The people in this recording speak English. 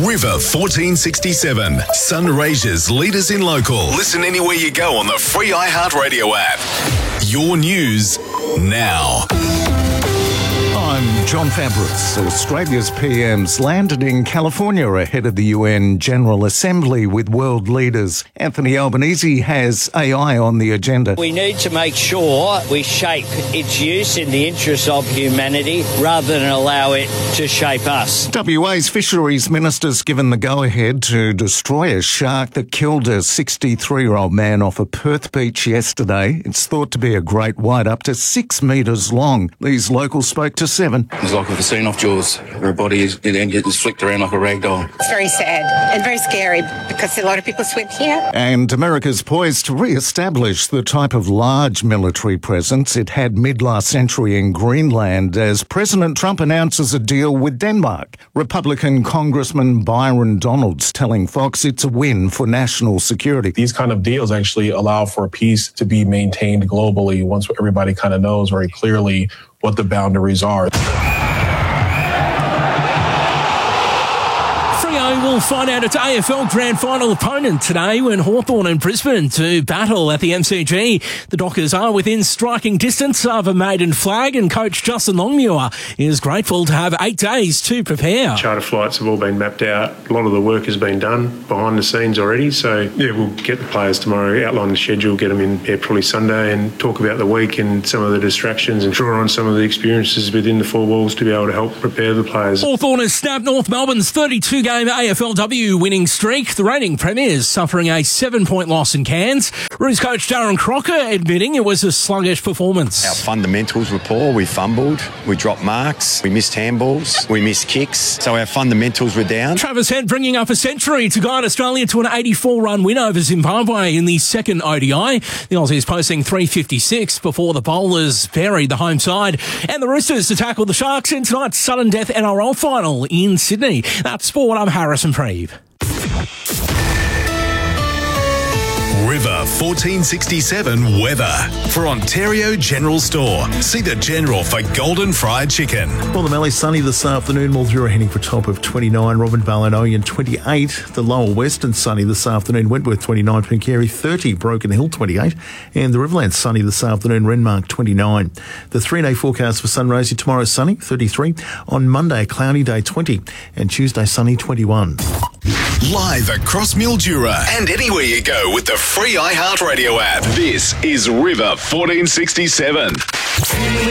River 1467. Sunraysia's leaders in local. Listen anywhere you go on the free iHeartRadio app. Your news now. I'm John Fabris. Australia's PM's landed in California ahead of the UN General Assembly with world leaders. Anthony Albanese has AI on the agenda. We need to make sure we shape its use in the interest of humanity rather than allow it to shape us. WA's Fisheries Minister's given the go-ahead to destroy a shark that killed a 63-year-old man off a Perth beach yesterday. It's thought to be a great white up to 6 metres long. These locals spoke to 7. It's like the scene off Jaws. Her body gets flicked around like a rag doll. It's very sad and very scary because a lot of people swim here. And America's poised to re-establish the type of large military presence it had mid-last century in Greenland as President Trump announces a deal with Denmark. Republican Congressman Byron Donalds telling Fox it's a win for national security. These kind of deals actually allow for peace to be maintained globally once everybody kind of knows very clearly what the boundaries are. We'll find out its AFL Grand Final opponent today when Hawthorn and Brisbane to battle at the MCG. The Dockers are within striking distance of a maiden flag, and coach Justin Longmuir is grateful to have 8 days to prepare. Charter flights have all been mapped out. A lot of the work has been done behind the scenes already. So, we'll get the players tomorrow, outline the schedule, get them in probably Sunday and talk about the week and some of the distractions and draw on some of the experiences within the four walls to be able to help prepare the players. Hawthorn has snapped North Melbourne's 32-game AFLW winning streak. The reigning premiers suffering a 7-point loss in Cairns. Roos coach Darren Crocker admitting it was a sluggish performance. Our fundamentals were poor. We fumbled, we dropped marks, we missed handballs, we missed kicks. So our fundamentals were down. Travis Head bringing up a century to guide Australia to an 84-run win over Zimbabwe in the second ODI. The Aussies posting 356 before the bowlers buried the home side. And the Roosters to tackle the Sharks in tonight's sudden death NRL final in Sydney. That's sport. I'm Harrison Preeve. River 1467 weather for Ontario General Store. See the General for golden fried chicken. Well, the Mallee sunny this afternoon. Mildura heading for a top of 29. Robinvale and Oyen 28. The lower western sunny this afternoon. Wentworth 29. Pincarry 30. Broken Hill 28. And the Riverlands sunny this afternoon. Renmark 29. The 3-day forecast for Sunraysia tomorrow sunny 33. On Monday, cloudy day 20. And Tuesday sunny 21. Live across Mildura and anywhere you go with the free iHeartRadio app. This is River 1467.